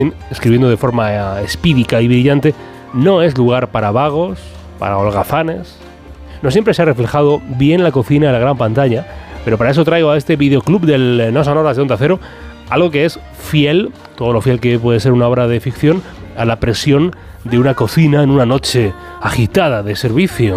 escribiendo de forma espídica y brillante, no es lugar para vagos, para holgazanes. No siempre se ha reflejado bien la cocina en la gran pantalla, pero para eso traigo a este videoclub del No Sonoras de Onda Cero algo que es fiel, todo lo fiel que puede ser una obra de ficción, a la presión de una cocina en una noche agitada de servicio.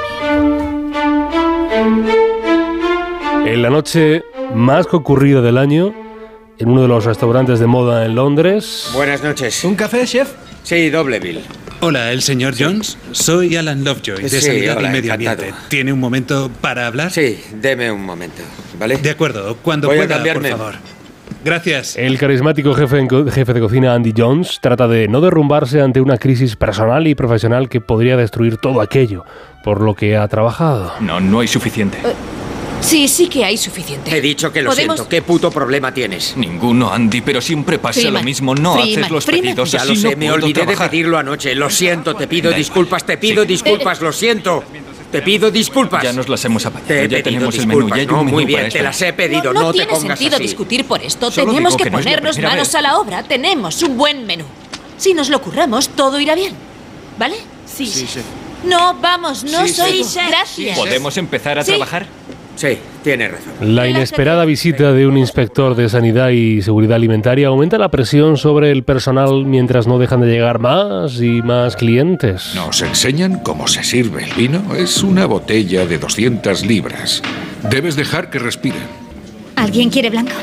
En la noche más concurrida del año, en uno de los restaurantes de moda en Londres. Buenas noches. ¿Un café, chef? Sí, doble bill. Hola, ¿el señor Jones? Soy Alan Lovejoy, de Sanidad y Medio Ambiente. Encantado. ¿Tiene un momento para hablar? Sí, deme un momento, ¿vale? De acuerdo, cuando Voy a pueda, cambiarme. por favor. Gracias. El carismático jefe de cocina Andy Jones trata de no derrumbarse ante una crisis personal y profesional que podría destruir todo aquello por lo que ha trabajado. No hay suficiente. Sí que hay suficiente. He dicho que lo siento. ¿Qué puto problema tienes? Ninguno, Andy, pero siempre pasa Freeman. lo mismo. No Freeman. haces los Freeman. pedidos. Ya así lo sé, no me puedo olvidé trabajar. de pedirlo anoche. Lo siento, te pido Da disculpas, te pido disculpas, lo siento. Te pido disculpas. Ya nos las hemos apagado. Te he Ya pedido tenemos el menú. disculpas. Ya hay No, un menú muy bien, para te esto. las he pedido. No No te tiene pongas sentido así. discutir por esto. Solo Tenemos digo que que no es la ponernos primera manos vez. a la obra. Tenemos un buen menú. Si nos lo curramos, todo irá bien. ¿Vale? Sí, chef. No, vamos, no Sí, soy chef. Gracias. ¿Podemos empezar a Sí. trabajar? Sí, tienes razón. La inesperada visita de un inspector de Sanidad y Seguridad Alimentaria aumenta la presión sobre el personal mientras no dejan de llegar más y más clientes. Nos enseñan cómo se sirve el vino. Es una botella de 200 libras. Debes dejar que respiren. ¿Alguien quiere blanco?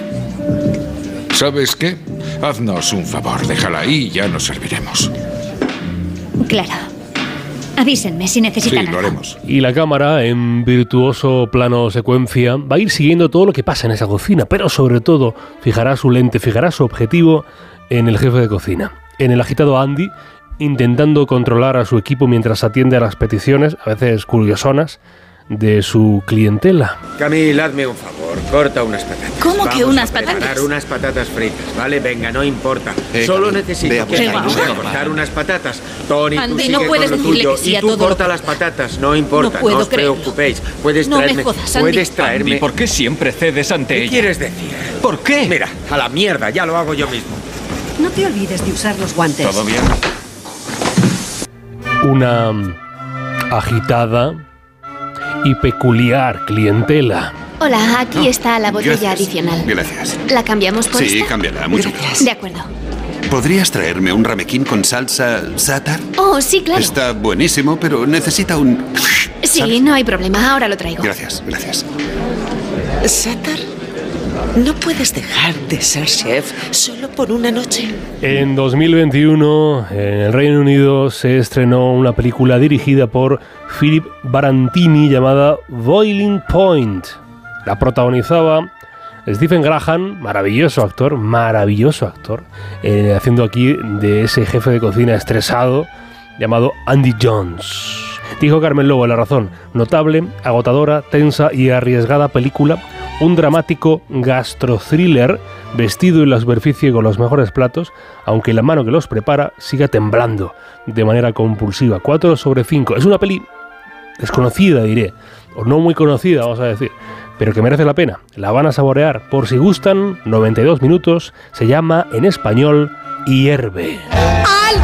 ¿Sabes qué? Haznos un favor, déjala ahí y ya nos serviremos. Claro. Avísenme si Sí, necesitan lo algo. haremos. Y la cámara, en virtuoso plano secuencia, va a ir siguiendo todo lo que pasa en esa cocina, pero sobre todo fijará su lente, fijará su objetivo en el jefe de cocina, en el agitado Andy, intentando controlar a su equipo mientras atiende a las peticiones, a veces curiosonas, de su clientela. Camille, hazme un favor. Corta unas patatas. ¿Cómo que Vamos unas a preparar patatas? unas patatas fritas, ¿vale? Venga, no importa. Solo Camille, necesito vea, que pues, me ayude a vamos. cortar unas patatas. Tony, tú Andy, sigue no con puedes lo decirle tuyo. que sí Y a tú todo lo corta que las pida. patatas, no importa. No puedo os creerlo. preocupéis. Puedes No me traerme... jodas, Andy. Puedes traerme... Andy, ¿por qué siempre cedes ante ¿Qué ella? quieres decir? ¿Por qué? Mira, a la mierda, ya lo hago yo mismo. No te olvides de usar los guantes. ¿Todo bien? Una agitada y peculiar clientela. Hola, aquí está la botella Gracias. adicional. Gracias. ¿La cambiamos por Sí, esta? cámbiala, mucho mejor. De acuerdo. ¿Podrías traerme un ramequín con salsa sátar? Oh, sí, claro. Está buenísimo, pero necesita un... Sí, ¿sabes? no hay problema. Ahora lo traigo. Gracias, gracias. Satar, no puedes dejar de ser chef solo por una noche. En 2021, en el Reino Unido, se estrenó una película dirigida por Philip Barantini llamada Boiling Point. La protagonizaba Stephen Graham, maravilloso actor, haciendo aquí de ese jefe de cocina estresado llamado Andy Jones. Dijo Carmen Lobo en La Razón: notable, agotadora, tensa y arriesgada película, un dramático gastro-thriller vestido en la superficie con los mejores platos, aunque la mano que los prepara siga temblando de manera compulsiva. 4 sobre 5. Es una peli desconocida, diré, o no muy conocida, vamos a decir, pero que merece la pena. La van a saborear. Por si gustan, 92 minutos, se llama en español Hierve.